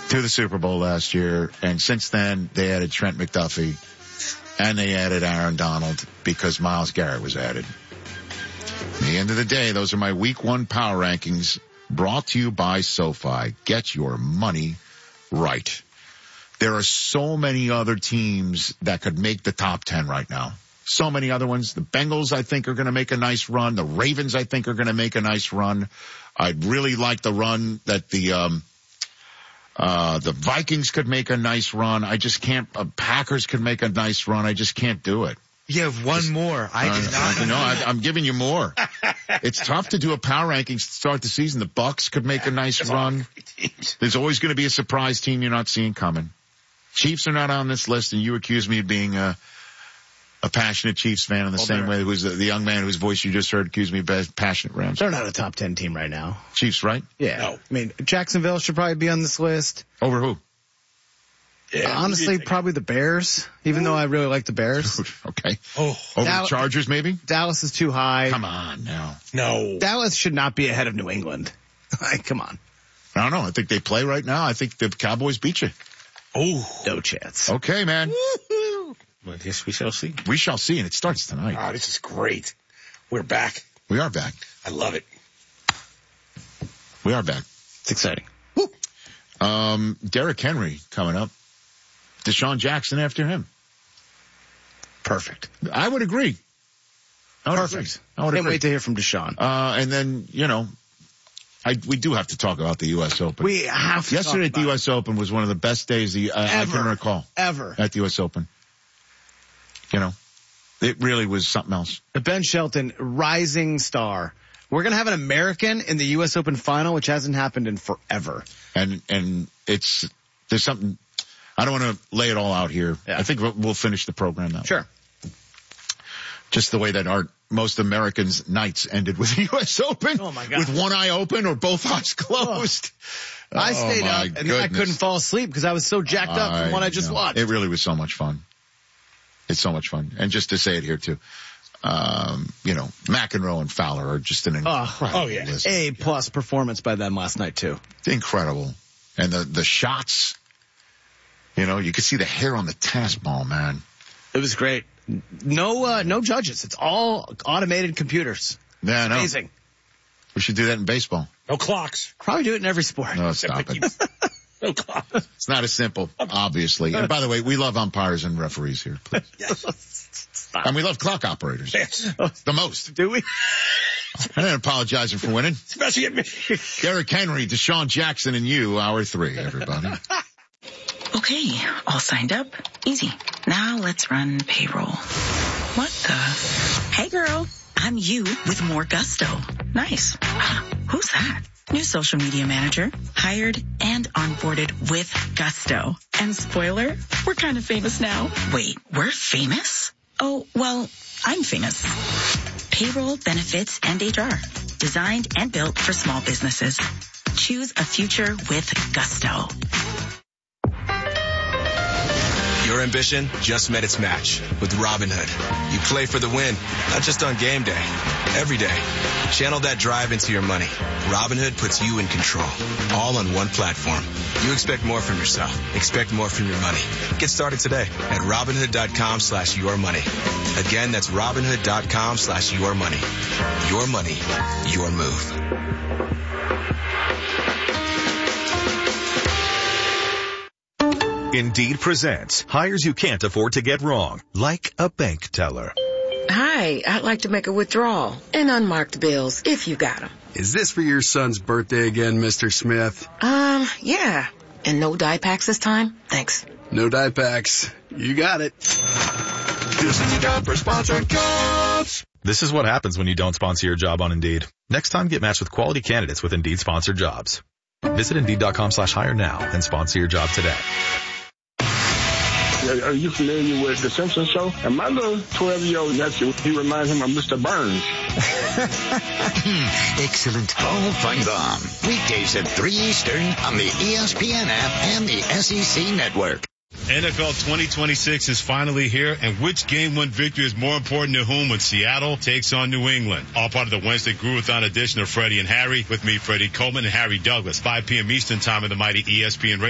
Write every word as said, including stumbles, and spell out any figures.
to the Super Bowl last year, and since then they added Trent McDuffie and they added Aaron Donald because Myles Garrett was added. At the end of the day, those are my week one power rankings brought to you by SoFi. Get your money right. There are so many other teams that could make the top ten right now. So many other ones. The Bengals, I think, are going to make a nice run. The Ravens, I think, are going to make a nice run. I'd really like the run that the um uh the Vikings could make a nice run. I just can't. Uh, Packers could make a nice run. I just can't do it. You have one just, more. I did uh, not. You know, I, I'm giving you more. It's tough to do a power rankings to start the season. The Bucks could make a nice run. There's always going to be a surprise team you're not seeing coming. Chiefs are not on this list, and you accuse me of being a, a passionate Chiefs fan in the well, same way who's the, the young man whose voice you just heard accused me of being passionate Rams. They're not a top ten team right now. Chiefs, right? Yeah. No. I mean, Jacksonville should probably be on this list. Over who? Yeah, honestly, probably the Bears, even Ooh. though I really like the Bears. Okay. Oh, Over Dall- the Chargers, maybe? Dallas is too high. Come on now. No. Dallas should not be ahead of New England. Like, come on. I don't know. I think they play right now. I think the Cowboys beat you. Oh. No chance. Okay, man. Well, yes, we shall see. We shall see, and it starts tonight. Oh, this is great. We're back. We are back. I love it. We are back. It's exciting. Woo. Um, Derrick Henry coming up. Deshaun Jackson after him. Perfect. I would agree. I would Perfect. Agree. I would Can't agree. wait to hear from Deshaun. Uh, and then, you know, I, we do have to talk about the U S Open. We have to Yesterday talk at the U S Open was one of the best days the, uh, I can recall. Ever. At the U S Open. You know, it really was something else. Ben Shelton, rising star. We're going to have an American in the U S Open final, which hasn't happened in forever. And, and it's, there's something, I don't want to lay it all out here. Yeah. I think we'll, we'll finish the program now. Sure. Just the way that our most Americans' nights ended with the U S Open. Oh my God. With one eye open or both eyes closed. Oh. I stayed oh up and goodness. I couldn't fall asleep because I was so jacked up I from what I just know. watched. It really was so much fun. It's so much fun. And just to say it here too, um, you know, McEnroe and Fowler are just an incredible oh, oh yeah. list. A plus performance by them last night too. Incredible. And the, the shots, you know, you could see the hair on the tennis ball, man. It was great. No, uh, no judges. It's all automated computers. Yeah, I know. Amazing. We should do that in baseball. No clocks. Probably do it in every sport. No, stop it. No clocks. It's not as simple, obviously. And by the way, we love umpires and referees here. Please. Yes. And we love clock operators. Yes. The most. Do we? I didn't apologize for winning. Especially at me. Derrick Henry, Deshaun Jackson, and you, hour three, everybody. Okay, all signed up. Easy. Now let's run payroll. What the? Hey girl, I'm you with more gusto. Nice. Who's that? New social media manager, hired and onboarded with gusto. And spoiler, we're kind of famous now. Wait, we're famous? Oh, well, I'm famous. Payroll, benefits, and H R. Designed and built for small businesses. Choose a future with gusto. Your ambition just met its match with Robinhood. You play for the win, not just on game day, every day. Channel that drive into your money. Robinhood puts you in control, all on one platform. You expect more from yourself. Expect more from your money. Get started today at Robinhood.com slash your money. Again, that's Robinhood.com slash your money. Your money, your move. Indeed presents hires you can't afford to get wrong, like a bank teller. Hi, I'd like to make a withdrawal and unmarked bills if you got them. Is this for your son's birthday again, Mister Smith? Um, yeah. And no dye packs this time? Thanks. No dye packs. You got it. This is a job for sponsored jobs. This is what happens when you don't sponsor your job on Indeed. Next time, get matched with quality candidates with Indeed sponsored jobs. Visit Indeed.com slash hire now and sponsor your job today. Are you familiar with The Simpsons show? And my little twelve-year-old nephew, he reminds him of Mister Burns. Excellent. Paul Feinbaum. Weekdays at three Eastern on the E S P N app and the S E C Network. N F L twenty twenty-six is finally here, and which game-one victory is more important to whom when Seattle takes on New England? All part of the Wednesday Groovathon edition of Freddie and Harry. With me, Freddie Coleman and Harry Douglas. five p.m. Eastern time on the mighty E S P N Radio.